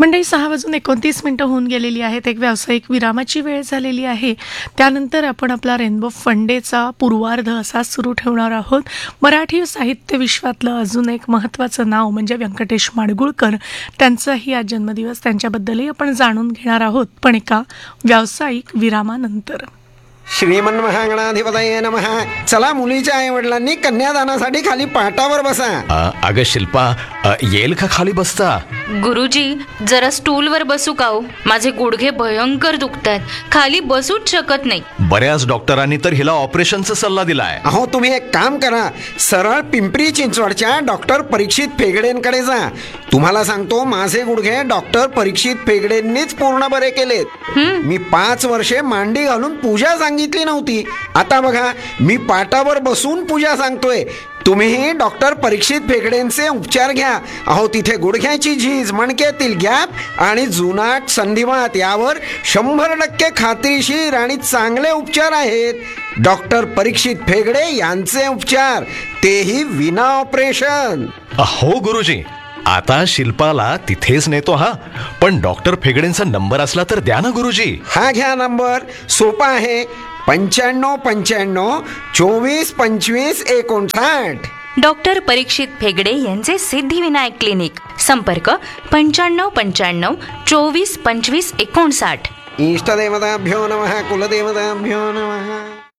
मंडळी 6:29 होऊन गेलेली आहेत. एक व्यावसायिक विरामाची वेळ झालेली आहे. त्यानंतर आपण आपला रेनबो फंडेचा पूर्वार्ध असा सुरू ठेवणार आहोत. मराठी साहित्य विश्वातलं अजून एक महत्त्वाचं नाव म्हणजे व्यंकटेश माडगुळकर. त्यांचाही आज जन्मदिवस, त्यांच्याबद्दलही आपण जाणून घेणार आहोत, पण एका व्यावसायिक विरामानंतर. श्रीमन महागणाधिपतये नमः. चला, मुलीच्या आई वडिलांनी कन्यादानासाठी खाली पाटावर बसा. अगं शिल्पा, येईल का खाली बसता? गुरुजी, जरा स्टूलवर बसू का हो? माझे गुडघे भयंकर दुखतात, खाली बसूच शकत नाही. बऱ्याच डॉक्टरांनी तर हिला ऑपरेशनचा सल्ला दिलाय. अहो, तुम्ही एक काम करा, सरळ पिंपरी चिंचवडच्या डॉक्टर परीक्षित फेगडेंकडे जा. तुम्हाला सांगतो, माझे गुडघे डॉक्टर परीक्षित फेगडेंनीच पूर्ण बरे केलेत. मी 5 वर्षे मांडी घालून पूजा सांगितली नव्हती. आता बघा, मी पाटावर बसून पूजा सांगतोय. तुम्हीही डॉक्टर परीक्षित फेगडेंचे उपचार घ्या. अहो, तिथे गुडघ्याची झीज, मणक्यातील गॅप आणि जुनाट संधिवात यावर 100% खात्रीशीर आणि चांगले उपचार आहेत. डॉक्टर परीक्षित फेगडे यांचे उपचार, तेही विना ऑपरेशन. हो गुरुजी, आता शिल्पाला तिथेच नेतो. हा, पण डॉक्टर फेगडेंचा नंबर असला तर द्या ना गुरुजी. हा घ्या नंबर, सोपा आहे. 9595 24 25 59. डॉक्टर परीक्षित फेगडे यांचे सिद्धिविनायक क्लिनिक. संपर्क 9595 24 25 59. इष्टदेवताभ्यो नमः, कुलदेवताभ्यो नमः.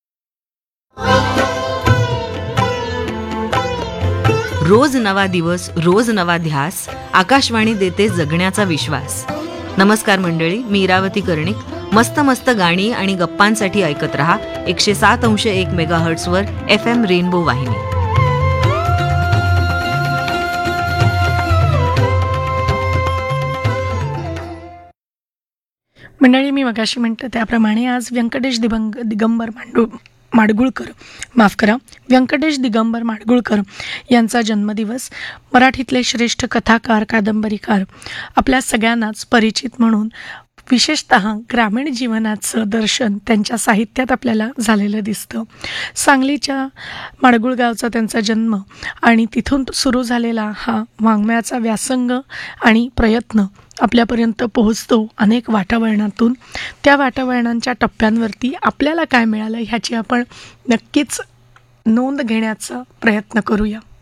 रोज नवा दिवस, रोज नवा ध्यास. आकाशवाणी देते जगण्याचा विश्वास. नमस्कार मंडळी, मी इरावती कर्णिक. मस्त मस्त गाणी आणि गप्पांसाठी ऐकत रहा 107.1 मेगाहर्ट्झवर FM रेनबो वाहिनी. मंडळी, मी मगाशी म्हणते त्याप्रमाणे आज व्यंकटेश व्यंकटेश दिगंबर माडगुळकर यांचा जन्मदिवस. मराठीतले श्रेष्ठ कथाकार, कादंबरीकार, आपल्या सगळ्यांनाच परिचित म्हणून विशेषतः ग्रामीण जीवनाचं दर्शन त्यांच्या साहित्यात आपल्याला झालेलं दिसतं. सांगलीच्या माडगुळगावचा त्यांचा जन्म आणि तिथून सुरू झालेला हा वाङ्मयाचा व्यासंग आणि प्रयत्न आपल्यापर्यंत पोहोचतो अनेक वाटावळणातून. त्या वाटावळणांच्या टप्प्यांवरती आपल्याला काय मिळालं ह्याची आपण नक्कीच नोंद घेण्याचा प्रयत्न करूया.